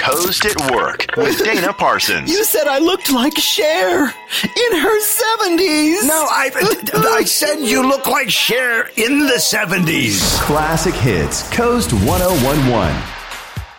Coast at Work with Dana Parsons. You said I looked like Cher in her 70s. No, I said you look like Cher in the 70s. Classic Hits, Coast 1011.